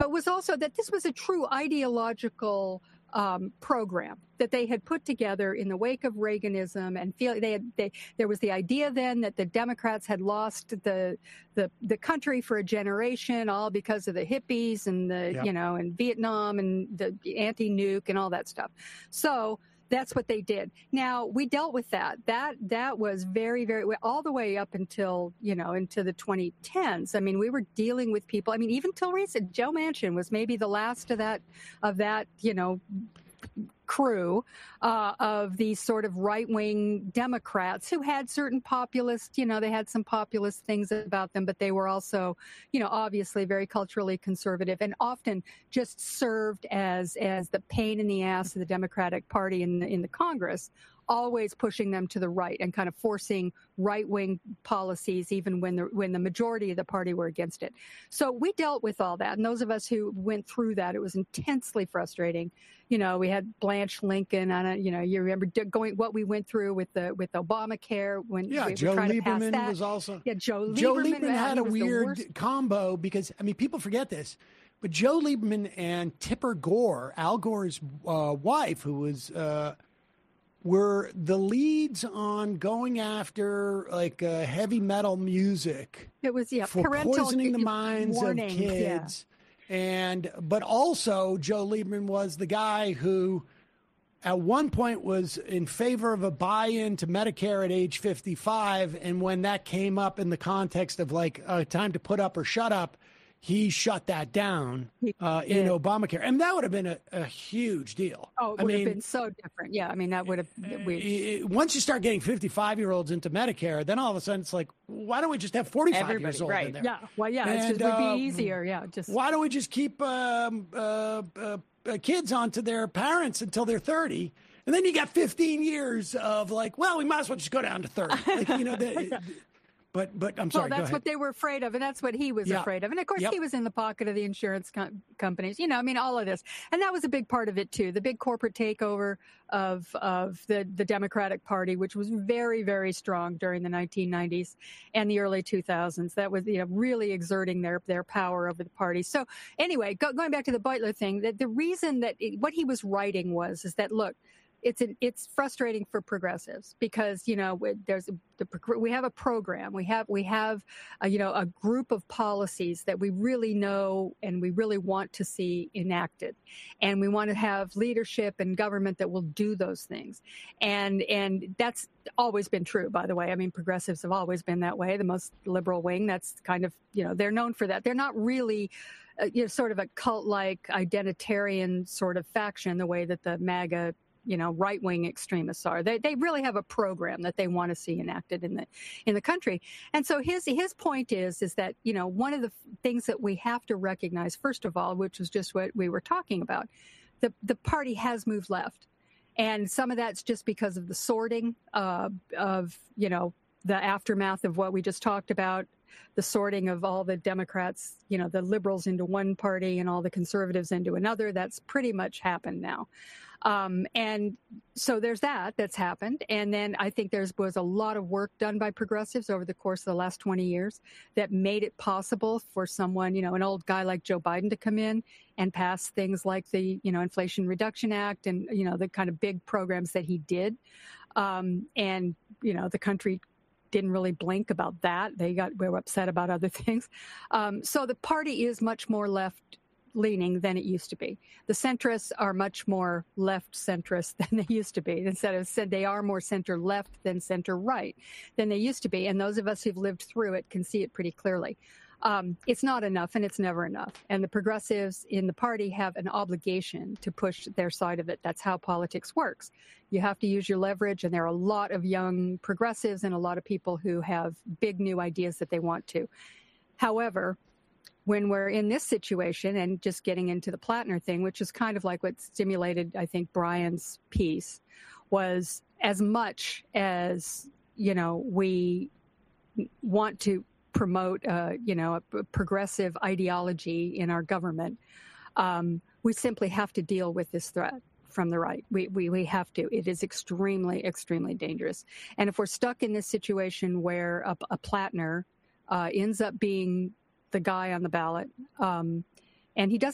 but was also that this was a true ideological program that they had put together in the wake of Reaganism, and there was the idea then that the Democrats had lost the country for a generation, all because of the hippies and and Vietnam and the anti-nuke and all that stuff. So that's what they did. Now, we dealt with that. That was very, very, all the way up until, into the 2010s. I mean, we were dealing with people. I mean, even till recent, Joe Manchin was maybe the last of that, crew of these sort of right-wing Democrats who had certain populist, they had some populist things about them, but they were also, obviously very culturally conservative and often just served as the pain in the ass of the Democratic Party in the Congress, always pushing them to the right and kind of forcing right-wing policies even when the majority of the party were against it. So we dealt with all that. And those of us who went through that, it was intensely frustrating. We had Blanche Lincoln on you remember what we went through with Obamacare when we Joe were trying Lieberman to pass that. was also. Yeah, Joe Lieberman had a weird combo because, people forget this, but Joe Lieberman and Tipper Gore, Al Gore's wife, who was were the leads on going after heavy metal music. It was for poisoning the minds of kids. Yeah. But also Joe Lieberman was the guy who at one point was in favor of a buy-in to Medicare at age 55. And when that came up in the context of time to put up or shut up, he shut that down in Obamacare. And that would have been a huge deal. Oh, it would have been so different. Yeah, that would have... Once you start getting 55-year-olds into Medicare, then all of a sudden it's like, why don't we just have 45 years old in there? Yeah, well, yeah, it would be easier, yeah. Why don't we just keep kids onto their parents until they're 30? And then you got 15 years of we might as well just go down to 30. But I'm sorry. Well, that's what they were afraid of, and that's what he was afraid of. And of course, he was in the pocket of the insurance companies. All of this, and that was a big part of it too. The big corporate takeover of the Democratic Party, which was very, very strong during the 1990s and the early 2000s. That was really exerting their power over the party. So anyway, going back to the Beutler thing, the reason that what he was writing is that look. It's frustrating for progressives because we have a program, we have a group of policies that we really know and we really want to see enacted, and we want to have leadership and government that will do those things, and that's always been true, by the way. Progressives have always been that way. The most liberal wing, that's kind of they're known for that. They're not really sort of a cult-like identitarian sort of faction the way that the MAGA right-wing extremists are. They really have a program that they want to see enacted in the country. And so his point is that, one of the things that we have to recognize, first of all, which is just what we were talking about, the party has moved left. And some of that's just because of the sorting of the aftermath of what we just talked about, the sorting of all the Democrats, the liberals into one party and all the conservatives into another. That's pretty much happened now. And so there's that's happened. And then I think there was a lot of work done by progressives over the course of the last 20 years that made it possible for someone, an old guy like Joe Biden to come in and pass things like the, Inflation Reduction Act and, the kind of big programs that he did. And, the country didn't really blink about that. They were upset about other things. So the party is much more left-leaning than it used to be. The centrists are much more left-centrist than they used to be. Instead of said they are more center-left than center-right than they used to be. And those of us who've lived through it can see it pretty clearly. It's not enough, and it's never enough. And the progressives in the party have an obligation to push their side of it. That's how politics works. You have to use your leverage, and there are a lot of young progressives and a lot of people who have big new ideas that they want to. However, when we're in this situation and just getting into the Plattner thing, which is kind of like what stimulated, I think, Brian's piece, was as much as, we want to promote, a progressive ideology in our government, we simply have to deal with this threat from the right. We have to. It is extremely, extremely dangerous. And if we're stuck in this situation where a Plattner ends up being the guy on the ballot, and he doesn't